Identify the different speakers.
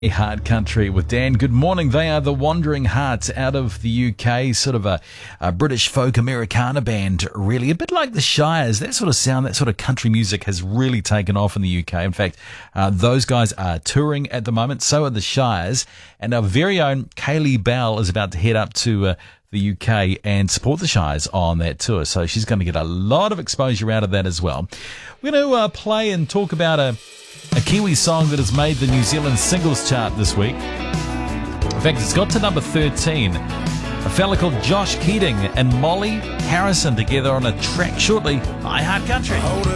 Speaker 1: Hard Country with Dan. Good morning. They are the Wandering Hearts out of the UK, sort of a British folk Americana band, really. A bit like the Shires. That sort of sound, that sort of country music has really taken off in the UK. In fact, those guys are touring at the moment. So are the Shires. And our very own Kaylee Bell is about to head up to the UK and support the Shires on that tour. So she's going to get a lot of exposure out of that as well. We're going to play and talk about a Kiwi song that has made the New Zealand singles chart this week. In fact, it's got to number 13. A fella called Josh Keating and Molly Harrison together on a track shortly by Hard Country.